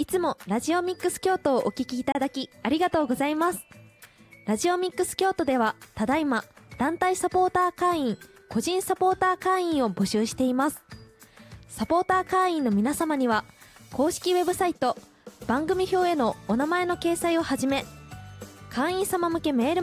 いつもラジオミックス京都をお聞きいただきありがとうございます。ラジオミックス京都ではただいま団体サポーター会員、個人サポーター会員を募集しています。サポーター会員の皆様には公式ウェブサイト、番組表へのお名前の掲載をはじめ、会員様向けメール